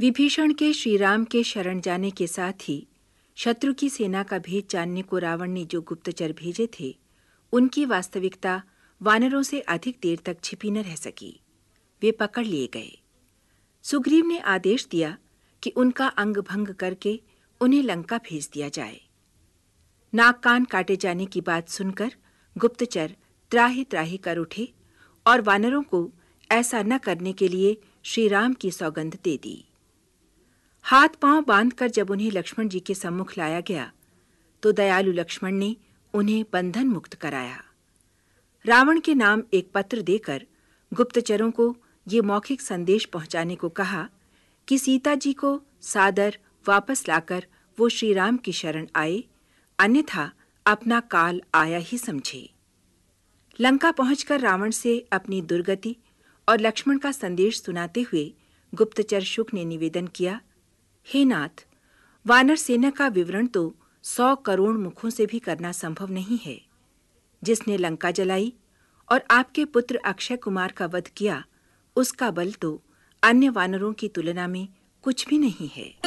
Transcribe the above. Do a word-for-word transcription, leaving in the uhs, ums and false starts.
विभीषण के श्रीराम के शरण जाने के साथ ही शत्रु की सेना का भेद जानने को रावण ने जो गुप्तचर भेजे थे, उनकी वास्तविकता वानरों से अधिक देर तक छिपी न रह सकी। वे पकड़ लिए गए। सुग्रीव ने आदेश दिया कि उनका अंग भंग करके उन्हें लंका भेज दिया जाए। नाक कान काटे जाने की बात सुनकर गुप्तचर त्राहि त्राहि कर उठे और वानरों को ऐसा न करने के लिए श्रीराम की सौगंध दे दी। हाथ पांव बांधकर जब उन्हें लक्ष्मण जी के सम्मुख लाया गया तो दयालु लक्ष्मण ने उन्हें बंधन मुक्त कराया। रावण के नाम एक पत्र देकर गुप्तचरों को ये मौखिक संदेश पहुंचाने को कहा कि सीता जी को सादर वापस लाकर वो श्रीराम की शरण आए, अन्यथा अपना काल आया ही समझे। लंका पहुंचकर रावण से अपनी दुर्गति और लक्ष्मण का संदेश सुनाते हुए गुप्तचर शुक ने निवेदन किया, हे नाथ, वानर सेना का विवरण तो सौ करोड़ मुखों से भी करना संभव नहीं है। जिसने लंका जलाई और आपके पुत्र अक्षय कुमार का वध किया, उसका बल तो अन्य वानरों की तुलना में कुछ भी नहीं है।